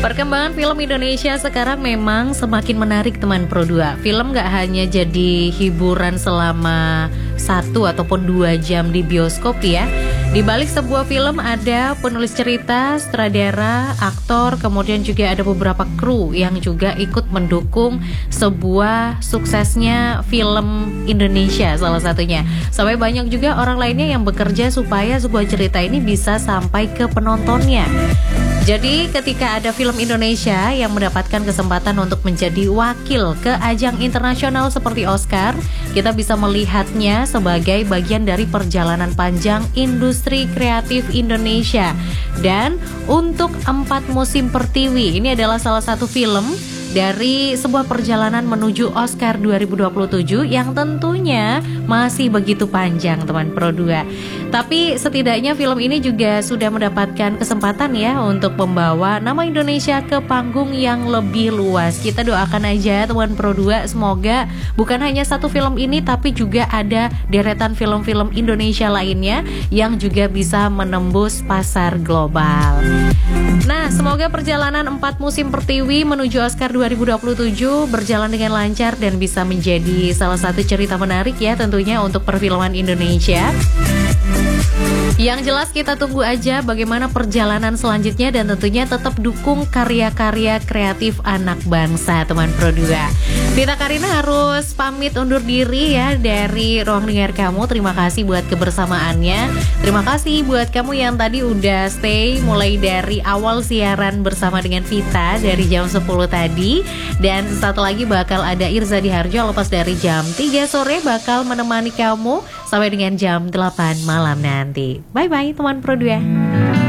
Perkembangan film Indonesia sekarang memang semakin menarik teman Pro 2. Film gak hanya jadi hiburan selama 1 ataupun 2 jam di bioskop ya. Di balik sebuah film ada penulis cerita, sutradara, aktor, kemudian juga ada beberapa kru yang juga ikut mendukung sebuah suksesnya film Indonesia salah satunya. Sampai banyak juga orang lainnya yang bekerja supaya sebuah cerita ini bisa sampai ke penontonnya. Jadi ketika ada film Indonesia yang mendapatkan kesempatan untuk menjadi wakil ke ajang internasional seperti Oscar, kita bisa melihatnya sebagai bagian dari perjalanan panjang industri kreatif Indonesia. Dan untuk 4 musim pertiwi, ini adalah salah satu film dari sebuah perjalanan menuju Oscar 2027 yang tentunya masih begitu panjang teman Pro 2. Tapi setidaknya film ini juga sudah mendapatkan kesempatan ya untuk membawa nama Indonesia ke panggung yang lebih luas. Kita doakan aja teman Pro 2 semoga bukan hanya satu film ini tapi juga ada deretan film-film Indonesia lainnya yang juga bisa menembus pasar global. Nah, semoga perjalanan 4 musim pertiwi menuju Oscar 2027 berjalan dengan lancar dan bisa menjadi salah satu cerita menarik ya tentunya untuk perfilman Indonesia. Yang jelas kita tunggu aja bagaimana perjalanan selanjutnya dan tentunya tetap dukung karya-karya kreatif anak bangsa teman Pro 2. Dita Karina harus pamit undur diri ya dari Ruang Dengar Kamu. Terima kasih buat kebersamaannya. Terima kasih buat kamu yang tadi udah stay mulai dari awal siaran bersama dengan Vita dari jam 10 tadi. Dan satu lagi bakal ada Irza Diharjo lepas dari jam 3 sore bakal menemani kamu sampai dengan jam 8 malam nanti. Bye-bye teman Pro 2.